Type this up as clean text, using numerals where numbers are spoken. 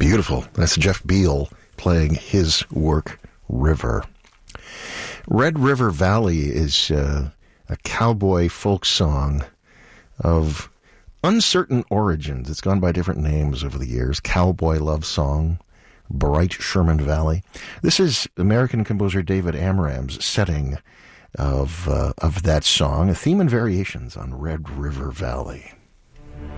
Beautiful. That's Jeff Beal playing his work, River. Red River Valley is a cowboy folk song of uncertain origins. It's gone by different names over the years. Cowboy Love Song, Bright Sherman Valley. This is American composer David Amram's setting of that song, a theme and variations on Red River Valley.